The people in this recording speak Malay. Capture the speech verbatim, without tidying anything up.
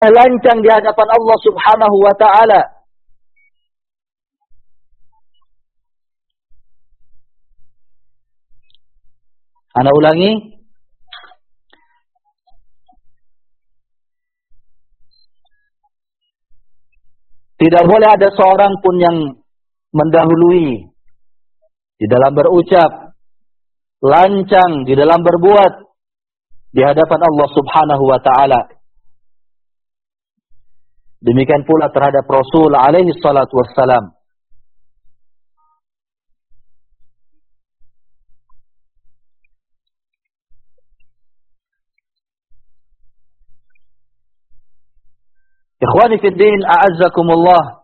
lancang di hadapan Allah Subhanahu wa taala. Ana ulangi. Tidak boleh ada seorang pun yang mendahului di dalam berucap, lancang di dalam berbuat di hadapan Allah Subhanahu wa taala. Demikian pula terhadap Rasul alaihi salatu wassalam. Ikhwani fi din, a'azzakumullah.